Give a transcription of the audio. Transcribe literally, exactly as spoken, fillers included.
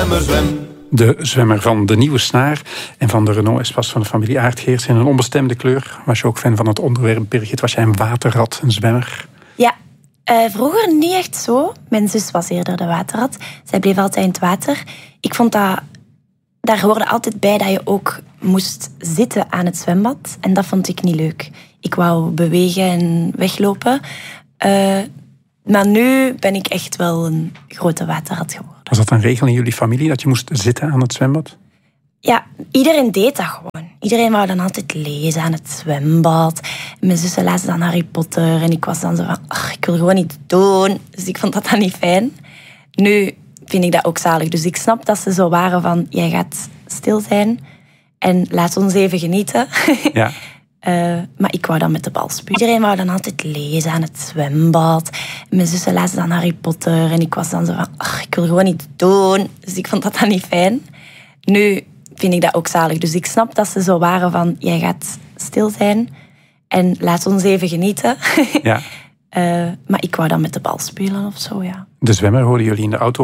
zwemmer, zwem. De zwemmer van de Nieuwe Snaar en van de Renault Espace van de familie Aardgeers in een onbestemde kleur. Was je ook fan van het onderwerp, Birgit? Was jij een waterrat, een zwemmer? Ja, uh, vroeger niet echt zo. Mijn zus was eerder de waterrat. Zij bleef altijd in het water. Ik vond dat... Daar hoorde altijd bij dat je ook moest zitten aan het zwembad. En dat vond ik niet leuk. Ik wou bewegen en weglopen. Uh, maar nu ben ik echt wel een grote waterrat geworden. Was dat een regel in jullie familie, dat je moest zitten aan het zwembad? Ja, iedereen deed dat gewoon. Iedereen wou dan altijd lezen aan het zwembad. Mijn zussen lazen dan Harry Potter. En ik was dan zo van, ach, ik wil gewoon iets doen. Dus ik vond dat dan niet fijn. Nu vind ik dat ook zalig. Dus ik snap dat ze zo waren van, jij gaat stil zijn en laat ons even genieten. Ja. Uh, maar ik wou dan met de bal spugen. Iedereen wou dan altijd lezen aan het zwembad. Mijn zussen lazen dan Harry Potter. En ik was dan zo van, ach, ik wil gewoon iets doen. Dus ik vond dat dan niet fijn. Nu vind ik dat ook zalig. Dus ik snap dat ze zo waren van, jij gaat stil zijn en laat ons even genieten. Ja. uh, maar ik wou dan met de bal spelen of zo, ja. De zwemmer hoorden jullie in de auto